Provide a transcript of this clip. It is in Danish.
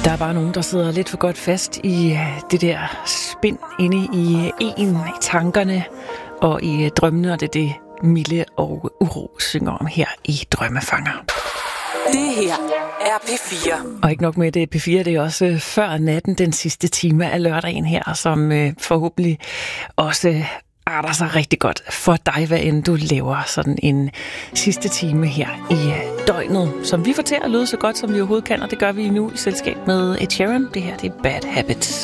Der er bare nogen, der sidder lidt for godt fast i det der spind inde i i tankerne og i drømmene, og det er det Mille og Uro synger om her i Drømmefanger. Det her er P4. Og ikke nok med det, P4, det er også før natten, den sidste time af lørdagen her, som forhåbentlig også arter sig rigtig godt for dig, hvad end du laver sådan en sidste time her i døgnet, som vi får til at lyde så godt, som vi overhovedet kan, og det gør vi nu i selskab med Ed Sheeran. Det her, det er Bad Habits.